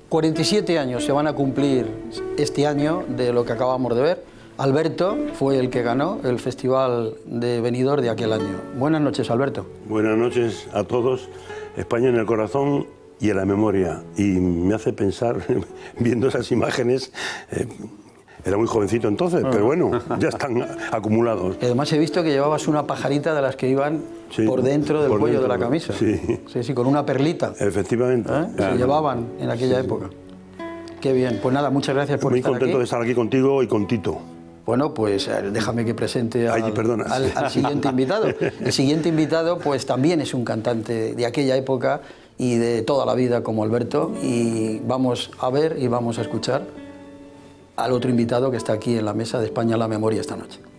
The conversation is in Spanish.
47 años se van a cumplir este año de lo que acabamos de ver. Alberto fue el que ganó el Festival de Benidorm de aquel año. Buenas noches, Alberto. Buenas noches a todos. España en el corazón y en la memoria. Y me hace pensar, viendo esas imágenes, era muy jovencito entonces, pero bueno, ya están acumulados. Y además he visto que llevabas una pajarita de las que iban por dentro del cuello de la camisa. Sí, con una perlita. Efectivamente. Se llevaban en aquella época. Qué bien. Pues nada, muchas gracias por estar aquí. Muy contento de estar aquí contigo y con Tito. Bueno, pues déjame que presente al siguiente invitado. El siguiente invitado pues también es un cantante de aquella época y de toda la vida como Alberto, y vamos a ver y vamos a escuchar al otro invitado que está aquí en la mesa de España en la Memoria esta noche.